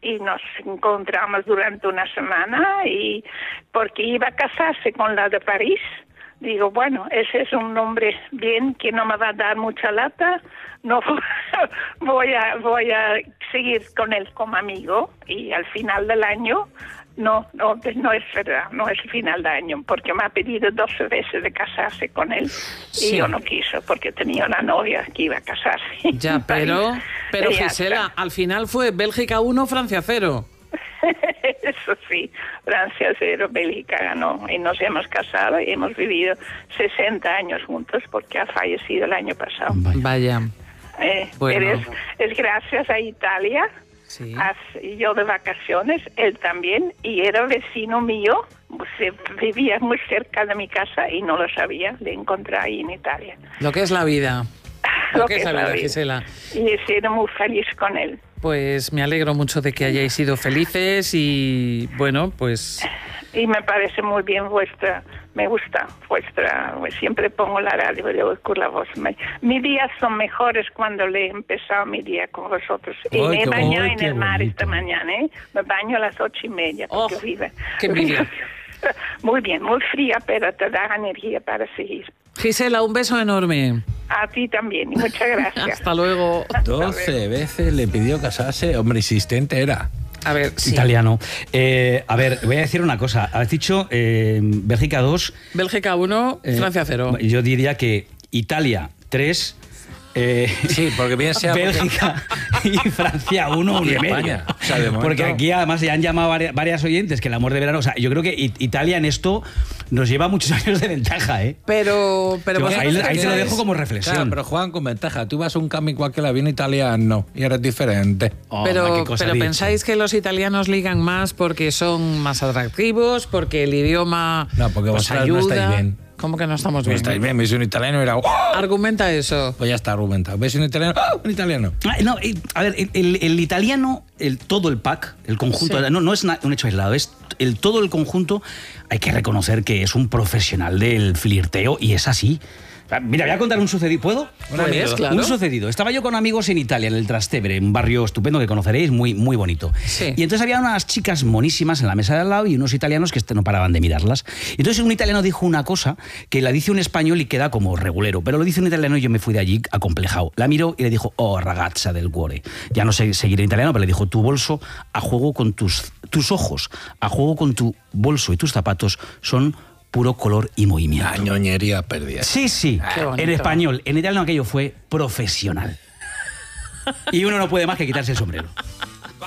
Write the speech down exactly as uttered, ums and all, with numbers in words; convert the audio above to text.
y nos encontramos durante una semana, y porque iba a casarse con la de París. Digo, bueno, ese es un hombre bien que no me va a dar mucha lata, no voy a voy a seguir con él como amigo, y al final del año no no no es verdad, no es el final de año, porque me ha pedido doce veces de casarse con él, sí. y yo no quiso porque tenía una novia que iba a casarse. Ya, pero pero ya Gisela, está. al final fue Bélgica uno, Francia cero. Eso sí, Francia cero, Bélgica ganó, y nos hemos casado y hemos vivido sesenta años juntos, porque ha fallecido el año pasado. Vaya. Eh, Bueno. pero es, es gracias a Italia, Sí. as- yo de vacaciones, él también, y era vecino mío, se, vivía muy cerca de mi casa y no lo sabía, le encontré ahí en Italia. Lo que es la vida. Lo que es la vida, Gisela. Y he sido muy feliz con él. Pues me alegro mucho de que hayáis sido felices y, bueno, pues... Y me parece muy bien vuestra, me gusta vuestra, pues siempre pongo la radio y le oigo la voz. Me, mis días son mejores cuando le he empezado mi día con vosotros. Y Ay, me he qué bañado bon- en qué el mar bonito. esta mañana, ¿eh? Me baño a las ocho y media, porque Oh, vive. qué envidia. Muy bien, muy fría, pero te da energía para seguir. Gisela, un beso enorme. A ti también, y muchas gracias. Hasta luego. doce veces le pidió casarse. Hombre, insistente era. A ver, sí. Italiano. Eh, a ver, voy a decir una cosa. Has dicho eh, Bélgica dos. Bélgica uno, eh, Francia cero. Yo diría que Italia tres. Eh, Sí, porque bien sea... Bélgica y Francia uno, Y uno y medio. España. O sea, de momento- Porque aquí además ya han llamado varias, varias oyentes que el amor de verano. O sea, yo creo que It- Italia en esto nos lleva muchos años de ventaja, ¿eh? Pero, pero Yo vosotros ahí- ahí qué te lo creéis? dejo como reflexión. Claro, pero juegan con ventaja. Tú vas a un camping cualquiera bien italiano y eres diferente. Oh, Pero, qué cosa pero dicho. pensáis que los italianos ligan más porque son más atractivos, porque el idioma No, porque os vosotras no ayuda. estáis bien. ¿Cómo que no estamos Pues bien? estáis bien, ves un italiano y era... ¡oh! Argumenta eso. Pues ya está argumentado. ¿Ves un italiano? ¡Ah, un italiano! Ah, No, eh, a ver, el, el- el italiano, el, todo el pack, el conjunto, Sí. no, no es na- un hecho aislado, es el, todo el conjunto. Hay que reconocer que es un profesional del flirteo y es así. O sea, mira, voy a contar un sucedido. ¿Puedo? Puedes, amigo. claro. Un sucedido. Estaba yo con amigos en Italia, en el Trastevere, un barrio estupendo que conoceréis, muy, muy bonito. Sí. Y entonces había unas chicas monísimas en la mesa de al lado y unos italianos que este, no paraban de mirarlas. Y entonces un italiano dijo una cosa que la dice un español y queda como regulero, pero lo dice un italiano y yo me fui de allí acomplejado. La miró y le dijo, oh, ragazza del cuore. Ya no sé seguir en italiano, pero le dijo, tu bolso a juego con tus, tus ojos, a juego con tu bolso y tus zapatos son puro color y movimiento. La ñoñería perdida. Sí, sí. Qué bonito. En español. En italiano aquello fue profesional. Y uno no puede más que quitarse el sombrero.